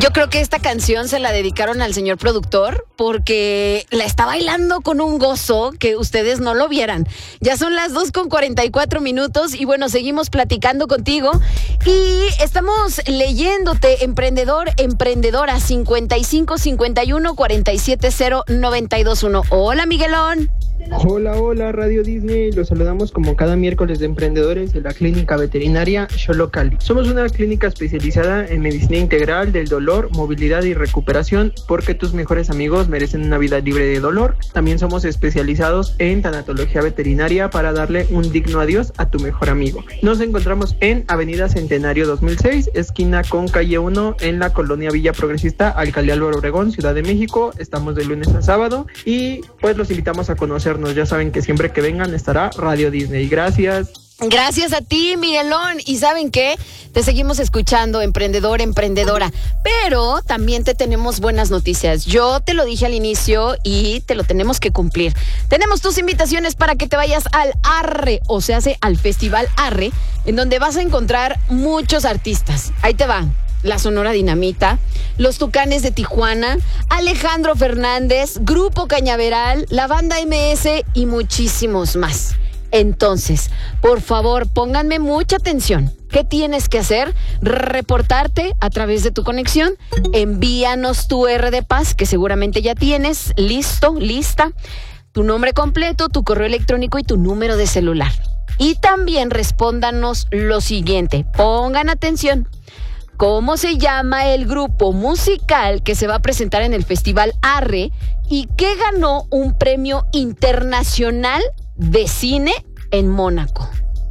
Yo creo que esta canción se la dedicaron al señor productor porque la está bailando con un gozo que ustedes no lo vieran. Ya son las 2:44 y bueno, seguimos platicando contigo y estamos leyéndote emprendedor, emprendedora 55 51 47 0 921. Hola, Miguelón. Hola, Radio Disney. Los saludamos como cada miércoles de emprendedores de la Clínica Veterinaria Xolocali. Somos una clínica especializada en medicina integral del dolor, movilidad y recuperación, porque tus mejores amigos merecen una vida libre de dolor. También somos especializados en tanatología veterinaria para darle un digno adiós a tu mejor amigo. Nos encontramos en Avenida Centenario 2006, esquina con calle 1, en la colonia Villa Progresista, Alcaldía Álvaro Obregón, Ciudad de México. Estamos de lunes a sábado y pues los invitamos a conocernos. Ya saben que siempre que vengan estará Radio Disney. Gracias. Gracias a ti, Miguelón. ¿Y saben qué? Te seguimos escuchando, emprendedor, emprendedora. Pero también te tenemos buenas noticias. Yo te lo dije al inicio y te lo tenemos que cumplir. Tenemos tus invitaciones para que te vayas al Arre, o sea, al Festival Arre, en donde vas a encontrar muchos artistas. Ahí te va. La Sonora Dinamita, los Tucanes de Tijuana, Alejandro Fernández, Grupo Cañaveral, la Banda MS y muchísimos más. Entonces, por favor, pónganme mucha atención. ¿Qué tienes que hacer? Reportarte a través de tu conexión. Envíanos tu R de Paz, que seguramente ya tienes, lista. Tu nombre completo, tu correo electrónico y tu número de celular. Y también respóndanos lo siguiente. Pongan atención. ¿Cómo se llama el grupo musical que se va a presentar en el Festival Arre y que ganó un premio internacional de cine en Mónaco?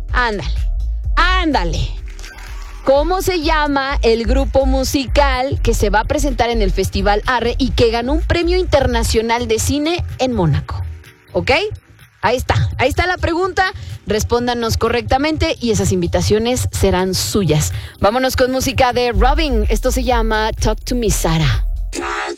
Ándale. ¿Cómo se llama el grupo musical que se va a presentar en el Festival Arre y que ganó un premio internacional de cine en Mónaco? ¿Ok? Ahí está la pregunta. Respóndanos correctamente y esas invitaciones serán suyas. Vámonos con música de Robin. Esto se llama Talk to Me, Sara. Talk